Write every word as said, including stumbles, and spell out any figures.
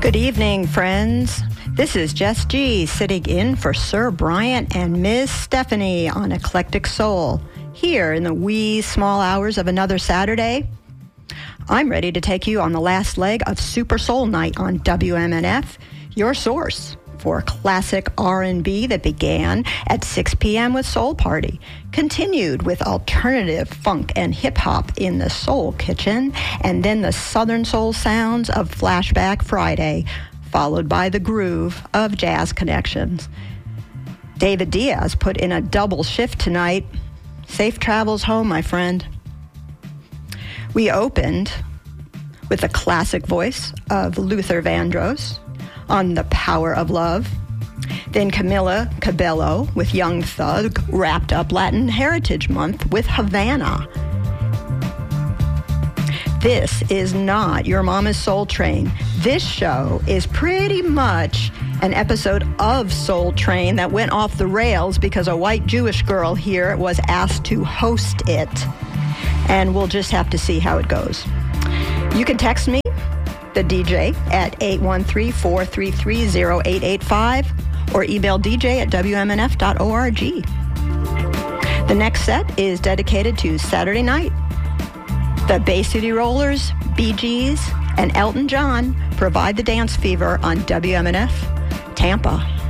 Good evening, friends. This is Jess G sitting in for Sir Bryant and Miss Stephanie on Eclectic Soul, here in the wee small hours of another Saturday. I'm ready to take you on the last leg of Super Soul Night on W M N F, your source for classic R and B that began at six p.m. with Soul Party, continued with alternative funk and hip-hop in the Soul Kitchen, and then the Southern Soul sounds of Flashback Friday, followed by the groove of Jazz Connections. David Diaz put in a double shift tonight. Safe travels home, my friend. We opened with the classic voice of Luther Vandross on The Power of Love. Then Camila Cabello with Young Thug wrapped up Latin Heritage Month with Havana. This is not your mama's Soul Train. This show is pretty much an episode of Soul Train that went off the rails because a white Jewish girl here was asked to host it. And we'll just have to see how it goes. You can text me, the D J, at eight one three, four three three, zero eight eight five or email d j at w m n f dot org. The next set is dedicated to Saturday night. The Bay City Rollers, Bee Gees, and Elton John provide the dance fever on W M N F Tampa.